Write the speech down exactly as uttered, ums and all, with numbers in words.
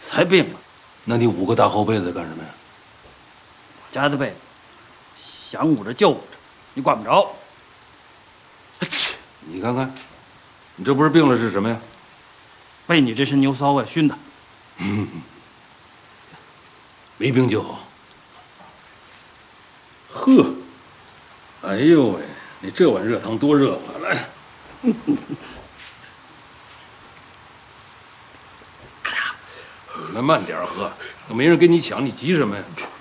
才病了。 那你捂个大厚被子干什么呀？ 我家的被子，想捂着就捂着，你管不着。 切，你看看，你这不是病了是什么呀？ 被你这身牛骚味熏的。 嗯，没病就好。呵，哎呦喂，你这碗热汤多热乎！来，哎呀，那慢点喝，都没人跟你抢，你急什么呀？